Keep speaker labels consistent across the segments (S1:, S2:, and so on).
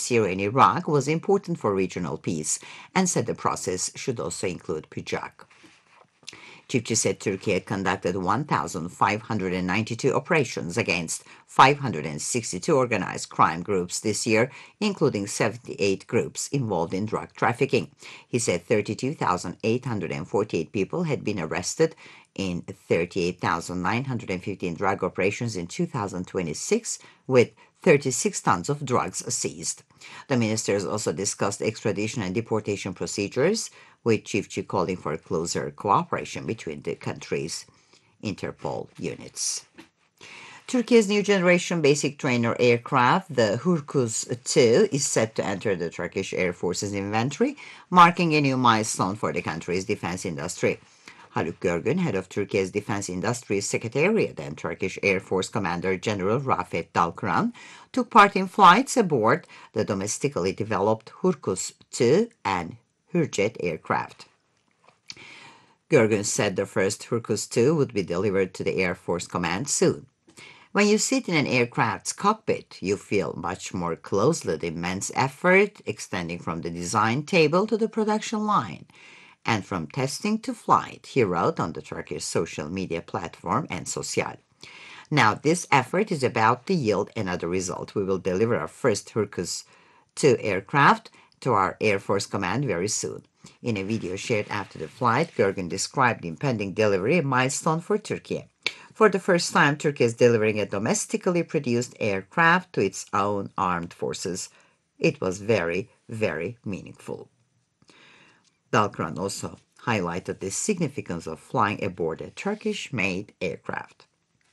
S1: Syria and Iraq was important for regional peace and said the process should also include PJAK. Çiftçi said Turkey had conducted 1,592 operations against 562 organized crime groups this year, including 78 groups involved in drug trafficking. He said 32,848 people had been arrested in 38,915 drug operations in 2026, with 36 tons of drugs seized. The ministers also discussed extradition and deportation procedures, with Çiftçi calling for closer cooperation between the countries' Interpol units. Turkey's new generation basic trainer aircraft, the Hurkuz 2, is set to enter the Turkish Air Force's inventory, marking a new milestone for the country's defense industry. Haluk Görgün, head of Turkey's Defense Industry Secretariat and Turkish Air Force Commander General Rafet Dalkıran, took part in flights aboard the domestically developed Hurkuz 2 and Hürjet aircraft. Görgün said the first Hurkuz 2 would be delivered to the Air Force Command soon. When you sit in an aircraft's cockpit, you feel much more closely the immense effort extending from the design table to the production line, and from testing to flight, he wrote on the Turkish social media platform Ensosyal. Now, this effort is about to yield another result. We will deliver our first Hurkuz 2 aircraft to our Air Force Command very soon. In a video shared after the flight, Görgün described the impending delivery a milestone for Turkey. For the first time, Turkey is delivering a domestically produced aircraft to its own armed forces. It was very, very meaningful. Dalkıran also highlighted the significance of flying aboard a Turkish-made aircraft.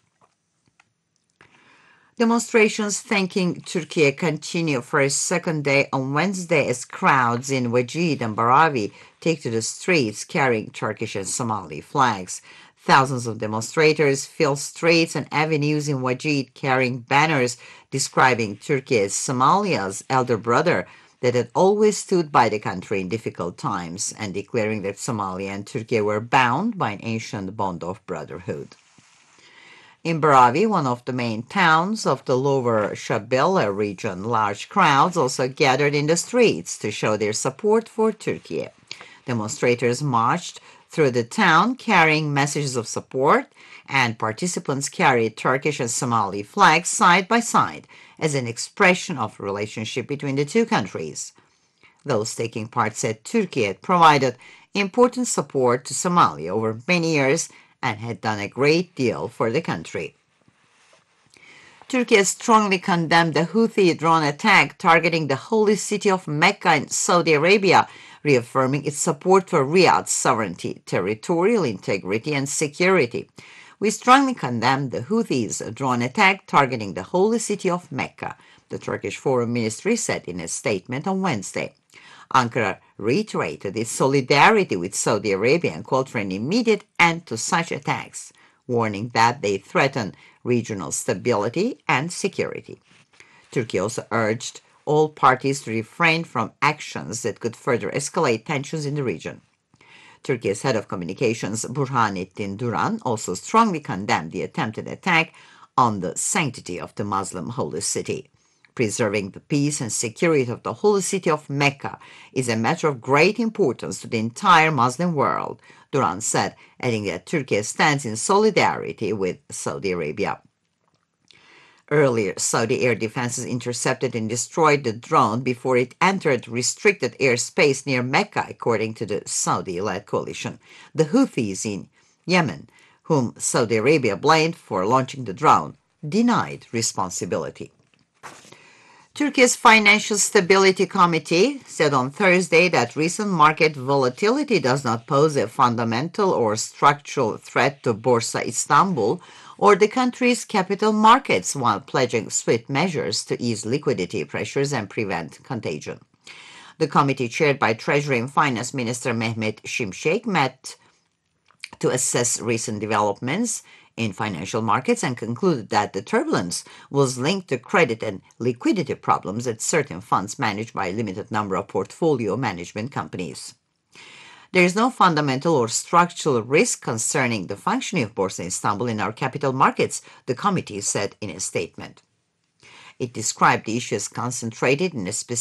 S1: Demonstrations thanking Turkey continue for a second day on Wednesday as crowds in Wajid and Baravi take to the streets carrying Turkish and Somali flags. Thousands of demonstrators fill streets and avenues in Wajid carrying banners describing Turkey as Somalia's elder brother that had always stood by the country in difficult times, and declaring that Somalia and Turkey were bound by an ancient bond of brotherhood. In Baravi, one of the main towns of the Lower Shabelle region, large crowds also gathered in the streets to show their support for Turkey. Demonstrators marched through the town carrying messages of support, and participants carried Turkish and Somali flags side by side as an expression of relationship between the two countries. Those taking part said Turkey had provided important support to Somalia over many years and had done a great deal for the country. Turkey has strongly condemned the Houthi drone attack targeting the holy city of Mecca in Saudi Arabia, reaffirming its support for Riyadh's sovereignty, territorial integrity, and security. We strongly condemn the Houthis' drone attack targeting the holy city of Mecca, the Turkish Foreign Ministry said in a statement on Wednesday. Ankara reiterated its solidarity with Saudi Arabia and called for an immediate end to such attacks, warning that they threaten regional stability and security. Turkey also urged all parties to refrain from actions that could further escalate tensions in the region. Turkey's head of communications, Burhanettin Duran, also strongly condemned the attempted attack on the sanctity of the Muslim holy city. Preserving the peace and security of the holy city of Mecca is a matter of great importance to the entire Muslim world, Duran said, adding that Turkey stands in solidarity with Saudi Arabia. Earlier, Saudi air defenses intercepted and destroyed the drone before it entered restricted airspace near Mecca, according to the Saudi-led coalition. The Houthis in Yemen, whom Saudi Arabia blamed for launching the drone, denied responsibility. Turkey's Financial Stability Committee said on Thursday that recent market volatility does not pose a fundamental or structural threat to Borsa Istanbul or the country's capital markets, while pledging swift measures to ease liquidity pressures and prevent contagion. The committee, chaired by Treasury and Finance Minister Mehmet Şimşek, met to assess recent developments in financial markets and concluded that the turbulence was linked to credit and liquidity problems at certain funds managed by a limited number of portfolio management companies. There is no fundamental or structural risk concerning the functioning of Borsa Istanbul in our capital markets, the committee said in a statement. It described the issue as concentrated in a specific